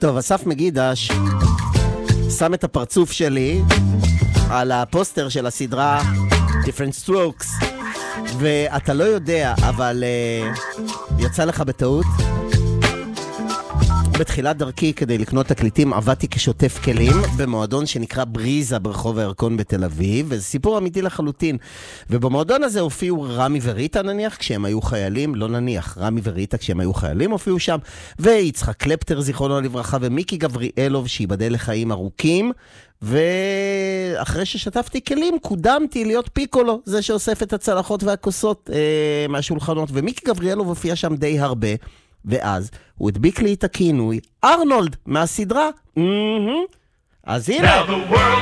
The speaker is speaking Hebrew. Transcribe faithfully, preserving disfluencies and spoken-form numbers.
טוב, אסף מגידש שם את הפרצוף שלי על הפוסטר של הסדרה Different Strokes, ואתה לא יודע, אבל uh, יצא לך בטעות. בתחילת דרכי כדי לקנות תקליטים עבדתי כשוטף כלים במועדון שנקרא בריזה ברחוב הירקון בתל אביב, וזה סיפור אמיתי לחלוטין. ובמועדון הזה הופיעו רמי וריטה נניח כשהם היו חיילים, לא נניח, רמי וריטה כשהם היו חיילים הופיעו שם, ויצחק קלפטר זיכרונו לברכה ומיקי גבריאלוב שיבדל לחיים ארוכים. ואחרי ששטפתי כלים קודמתי להיות פיקולו, זה שאוסף את הצלחות והכוסות אה, מהשולחנות, ומיקי גבריאלוב הופיע שם די הרבה, ואז הוא הדביק לי את הכינוי ארנולד מהסדרה. אז הנה.